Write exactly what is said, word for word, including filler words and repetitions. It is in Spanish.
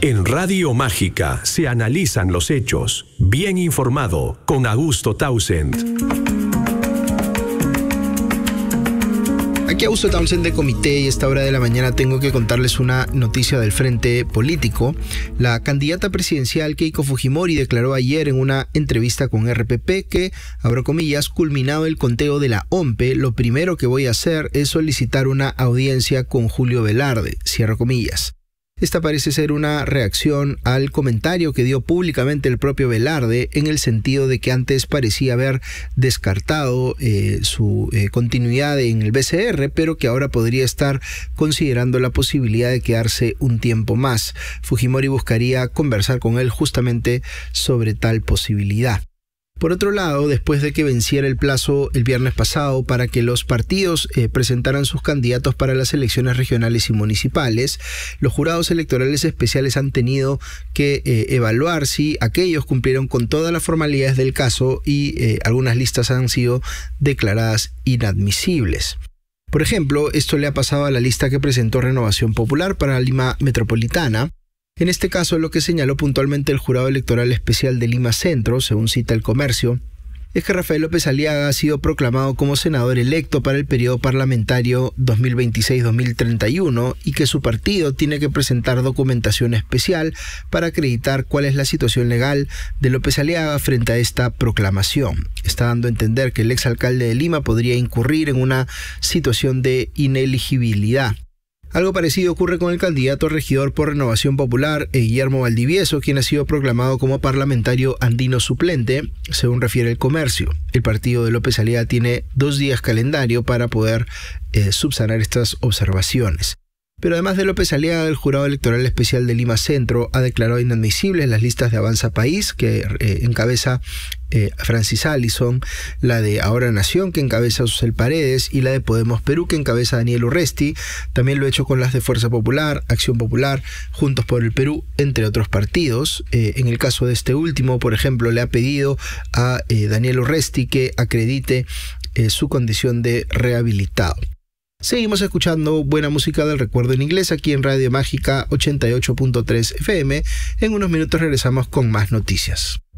En Radio Mágica se analizan los hechos. Bien informado con Augusto Townsend. Aquí Augusto Townsend de Comité, y a esta hora de la mañana tengo que contarles una noticia del frente político. La candidata presidencial Keiko Fujimori declaró ayer en una entrevista con R P P que, abro comillas, culminado el conteo de la O M P, lo primero que voy a hacer es solicitar una audiencia con Julio Velarde, cierro comillas. Esta parece ser una reacción al comentario que dio públicamente el propio Velarde, en el sentido de que antes parecía haber descartado eh, su eh, continuidad en el B C R, pero que ahora podría estar considerando la posibilidad de quedarse un tiempo más. Fujimori buscaría conversar con él justamente sobre tal posibilidad. Por otro lado, después de que venciera el plazo el viernes pasado para que los partidos eh, presentaran sus candidatos para las elecciones regionales y municipales, los jurados electorales especiales han tenido que eh, evaluar si aquellos cumplieron con todas las formalidades del caso y eh, algunas listas han sido declaradas inadmisibles. Por ejemplo, esto le ha pasado a la lista que presentó Renovación Popular para Lima Metropolitana. En este caso, lo que señaló puntualmente el Jurado Electoral Especial de Lima Centro, según cita El Comercio, es que Rafael López Aliaga ha sido proclamado como senador electo para el periodo parlamentario dos mil veintiséis a dos mil treinta y uno y que su partido tiene que presentar documentación especial para acreditar cuál es la situación legal de López Aliaga frente a esta proclamación. Está dando a entender que el exalcalde de Lima podría incurrir en una situación de ineligibilidad. Algo parecido ocurre con el candidato a regidor por Renovación Popular, Guillermo Valdivieso, quien ha sido proclamado como parlamentario andino suplente, según refiere El Comercio. El partido de López Aliaga tiene dos días calendario para poder eh, subsanar estas observaciones. Pero además de López Aliaga, el Jurado Electoral Especial de Lima Centro ha declarado inadmisibles las listas de Avanza País, que eh, encabeza eh, Francis Allison, la de Ahora Nación, que encabeza Susel Paredes, y la de Podemos Perú, que encabeza Daniel Urresti. También lo ha hecho con las de Fuerza Popular, Acción Popular, Juntos por el Perú, entre otros partidos. Eh, en el caso de este último, por ejemplo, le ha pedido a eh, Daniel Urresti que acredite eh, su condición de rehabilitado. Seguimos escuchando buena música del recuerdo en inglés aquí en Radio Mágica ochenta y ocho punto tres F M. En unos minutos regresamos con más noticias.